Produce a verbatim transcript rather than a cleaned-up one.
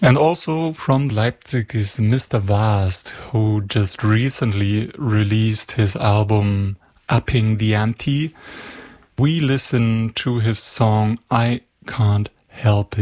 And also from Leipzig is Mister Vast, who just recently released his album Upping the Ante. We listen to his song I Can't Help It.